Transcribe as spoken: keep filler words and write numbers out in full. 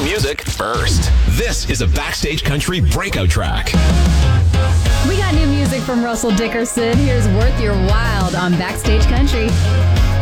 music first. This is a Backstage Country breakout track. We got new music from Russell Dickerson. Here's Worth Your Wild on Backstage Country.